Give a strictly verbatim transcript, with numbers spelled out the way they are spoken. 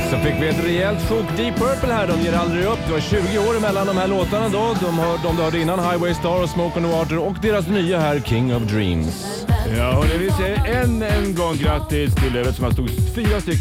Så fick vi ett rejält sjok. Deep Purple här, de ger aldrig upp. Det var tjugo år emellan de här låtarna då. De, hör, de hörde innan Highway Star och Smoke on the Water och deras nya här King of Dreams. Ja, hörni, vi säger än en gång grattis till Lövet som har stått fyra stycken